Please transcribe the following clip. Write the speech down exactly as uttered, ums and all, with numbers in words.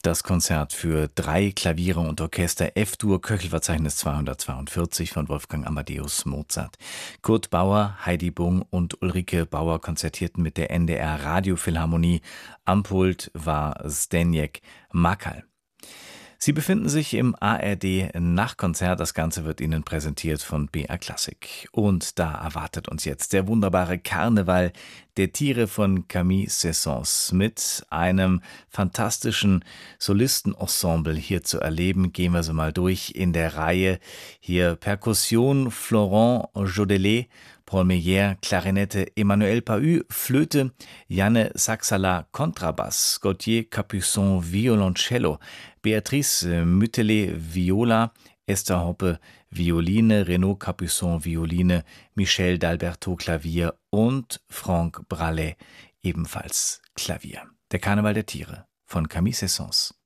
Das Konzert für drei Klaviere und Orchester F-Dur Köchelverzeichnis zweihundertzweiundvierzig von Wolfgang Amadeus Mozart. Kurt Bauer, Heidi Bung und Ulrike Bauer konzertierten mit der N D R Radiophilharmonie. Am Pult war Zdeněk Makal. Sie befinden sich im A R D Nachtkonzert. Das Ganze wird Ihnen präsentiert von B R Klassik. Und da erwartet uns jetzt der wunderbare Karneval der Tiere von Camille Saint-Saëns mit einem fantastischen Solistenensemble hier zu erleben. Gehen wir so mal durch in der Reihe. Hier Perkussion Florent Jodelet, Paul Meyer, Klarinette Emmanuel Pahud, Flöte Janne Saxala, Kontrabass Gauthier Capuçon, Violoncello, Beatrice Müttelet, Viola, Esther Hoppe, Violine, Renaud Capuçon, Violine, Michel d'Alberto, Klavier und Franck Brallet, ebenfalls Klavier. Der Karneval der Tiere von Camille Saint-Saëns.